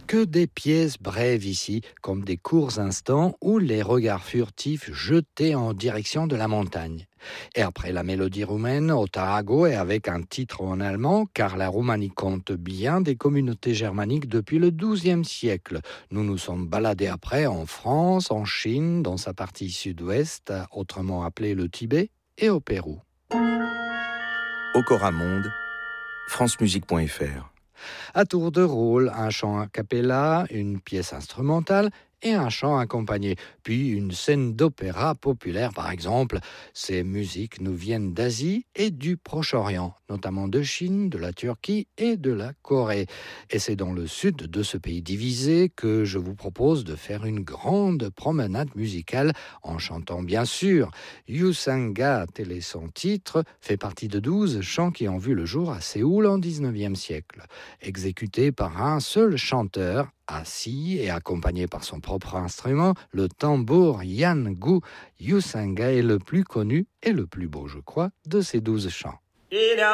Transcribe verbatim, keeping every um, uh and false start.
Que des pièces brèves ici, comme des courts instants où les regards furtifs jetés en direction de la montagne. Et après la mélodie roumaine, au Tarago et avec un titre en allemand, car la Roumanie compte bien des communautés germaniques depuis le douzième siècle. Nous nous sommes baladés après en France, en Chine, dans sa partie sud-ouest, autrement appelée le Tibet, et au Pérou. Okora Monde, francemusique point f r. À tour de rôle, un chant a cappella, une pièce instrumentale et un chant accompagné, puis une scène d'opéra populaire par exemple. Ces musiques nous viennent d'Asie et du Proche-Orient, notamment de Chine, de la Turquie et de la Corée. Et c'est dans le sud de ce pays divisé que je vous propose de faire une grande promenade musicale en chantant bien sûr. Yusanga, tel est son titre, fait partie de douze chants qui ont vu le jour à Séoul en dix-neuvième siècle. Exécuté par un seul chanteur, assis et accompagné par son propre instrument, le tambour Yangu. Yusanga est le plus connu et le plus beau, je crois, de ces douze chants.